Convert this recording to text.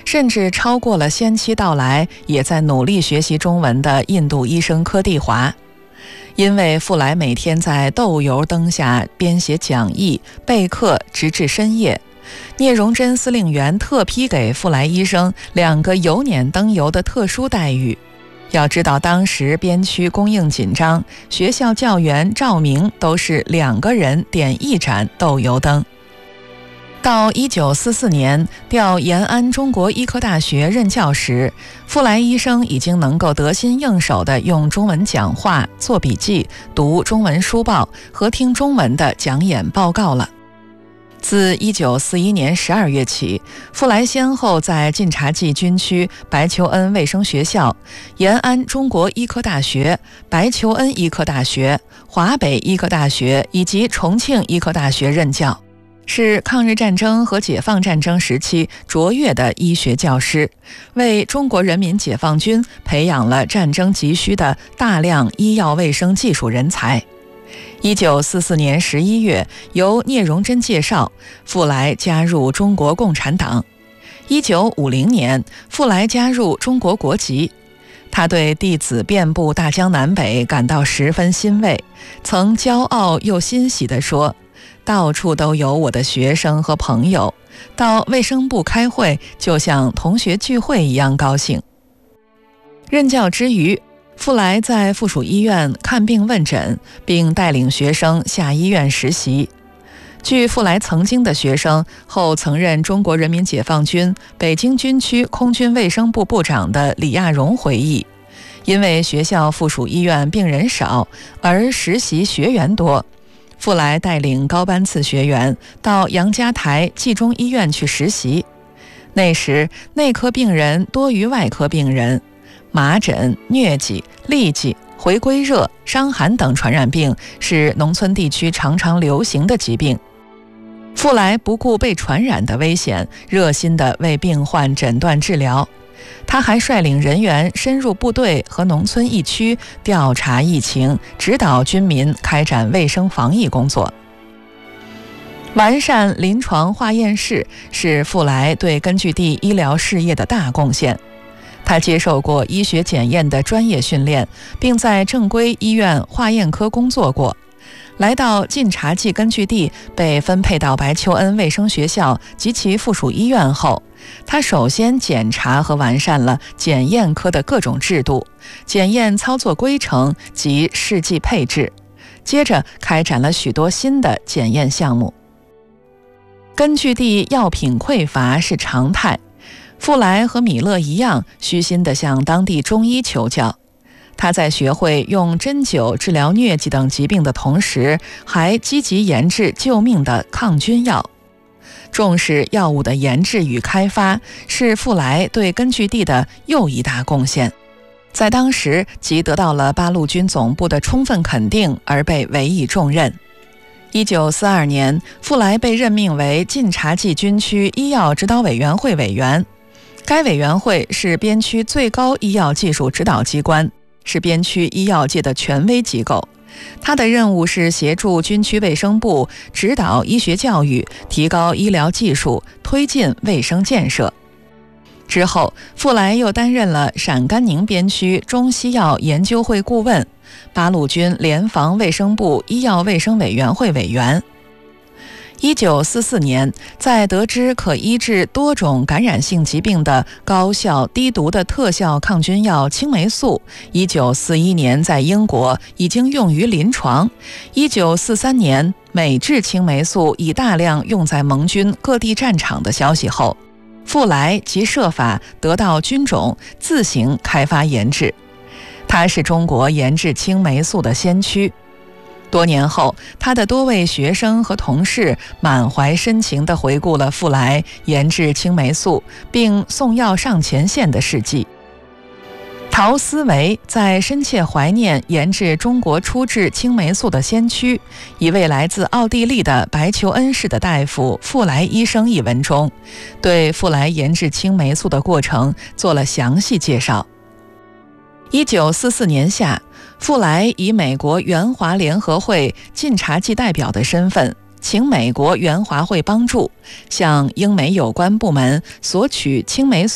甚至超过了先期到来也在努力学习中文的印度医生柯蒂华。因为傅来每天在豆油灯下编写讲义、备课，直至深夜，聂荣臻司令员特批给傅来医生2个有碾灯油的特殊待遇。要知道，当时边区供应紧张，学校教员照明都是2个人点1盏豆油灯。到1944年调延安中国医科大学任教时，傅来医生已经能够得心应手地用中文讲话、做笔记、读中文书报和听中文的讲演报告了。自1941年12月起，傅来先后在晋察冀军区白求恩卫生学校、延安中国医科大学、白求恩医科大学、华北医科大学以及重庆医科大学任教，是抗日战争和解放战争时期卓越的医学教师，为中国人民解放军培养了战争急需的大量医药卫生技术人才。1944年11月，由聂荣臻介绍，傅来加入中国共产党。1950年，傅来加入中国国籍。他对弟子遍布大江南北感到十分欣慰，曾骄傲又欣喜地说：“到处都有我的学生和朋友，到卫生部开会就像同学聚会一样高兴。”任教之余，傅来在附属医院看病问诊，并带领学生下医院实习。据傅来曾经的学生，后曾任中国人民解放军北京军区空军卫生部部长的李亚荣回忆，因为学校附属医院病人少，而实习学员多，傅来带领高班次学员到杨家台冀中医院去实习。那时内科病人多于外科病人，麻疹、疟疾、痢疾、回归热、伤寒等传染病是农村地区常常流行的疾病。傅来不顾被传染的危险，热心地为病患诊断治疗。他还率领人员深入部队和农村疫区调查疫情，指导军民开展卫生防疫工作。完善临床化验室是傅来对根据地医疗事业的大贡献。他接受过医学检验的专业训练，并在正规医院化验科工作过。来到晋察冀根据地，被分配到白求恩卫生学校及其附属医院后，他首先检查和完善了检验科的各种制度、检验操作规程及试剂配置，接着开展了许多新的检验项目。根据地药品匮乏是常态，傅来和米勒一样，虚心地向当地中医求教。他在学会用针灸治疗疟疾等疾病的同时，还积极研制救命的抗菌药。重视药物的研制与开发，是傅来对根据地的又一大贡献。在当时即得到了八路军总部的充分肯定，而被委以重任。1942年，傅来被任命为晋察冀军区医药指导委员会委员。该委员会是边区最高医药技术指导机关，是边区医药界的权威机构。他的任务是协助军区卫生部指导医学教育，提高医疗技术，推进卫生建设。之后，傅来又担任了陕甘宁边区中西药研究会顾问、八路军联防卫生部医药卫生委员会委员。1944年，在得知可医治多种感染性疾病的高效低毒的特效抗菌药青霉素，1941年在英国已经用于临床，1943年美制青霉素已大量用在盟军各地战场的消息后，傅来即设法得到军种，自行开发研制。他是中国研制青霉素的先驱。多年后，他的多位学生和同事满怀深情地回顾了傅来研制青霉素并送药上前线的事迹。陶思维在深切怀念研制中国初制青霉素的先驱，一位来自奥地利的白求恩市的大夫傅来医生一文中，对傅来研制青霉素的过程做了详细介绍。1944年夏，傅来以美国援华联合会晋察冀代表的身份，请美国援华会帮助，向英美有关部门索取青霉素